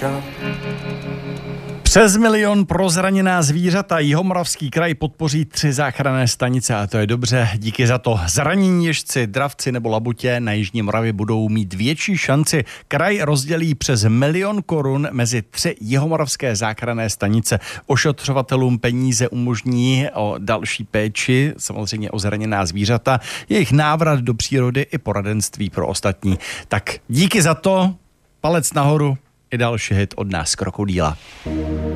Přes 1 milion pro zraněná zvířata Jihomoravský kraj podpoří 3 záchranné stanice a to je dobře. Díky za to zranění ježci, dravci nebo labutě na Jižní Moravě budou mít větší šanci. Kraj rozdělí přes 1 milion korun mezi 3 jihomoravské záchranné stanice. Ošetřovatelům peníze umožní o další péči, samozřejmě o zraněná zvířata, jejich návrat do přírody i poradenství pro ostatní. Tak díky za to, palec nahoru. I další hit od nás Krokodýla.